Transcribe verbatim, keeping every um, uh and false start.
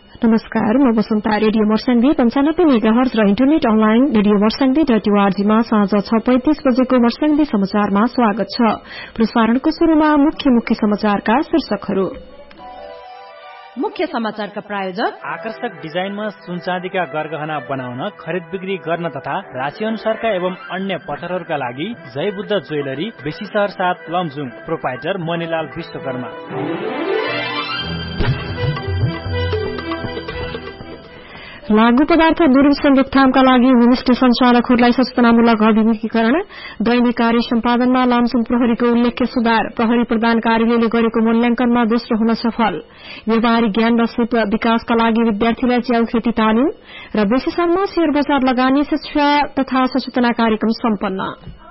नमस्कार, म वसन्ता। रेडियो मर्स्याङ्गी पञ्चानब्बे मेगाहर्ज र इन्टरनेट अनलाइन रेडियो मर्स्याङ्गी डट ओआरजीमा साँझ छ पैंतिस बजेको मर्स्याङ्गी समाचारमा स्वागत छ। प्रसारणको शुरूमा मुख्य मुख्य समाचारका शीर्षकहरू। मुख्य समाचारका प्रायोजक आकर्षक डिजाइनमा सुनचाँदीका गरगहना बनाउन, खरिद बिक्री गर्न तथा राशि अनुसारका एवं अन्य पत्थरहरूका लागि जय बुद्ध ज्वेलरी, बेसी शहर सात, लमजुङ। प्रोपाइटर मणिलाल विश्वकर्मा। लागू पदार्थ दुर्व्यसन रोकथामका लागि होमस्टे संचालकहरूलाई सचेतनामूलक अभिमुखीकरण। दैनिक कार्य सम्पादनमा लामसुङ प्रहरीको उल्लेख्य सुधार। प्रहरी प्रधान कार्यालयले गरेको मूल्याङ्कनमा दोस्रो हुन सफल। व्यावहारिक ज्ञान र सिप विकासका लागि विद्यार्थीलाई च्याउ खेती तालिम र बेसीसम्म शेयर बजार लगानी शिक्षा तथा सचेतना कार्यक्रम सम्पन्न।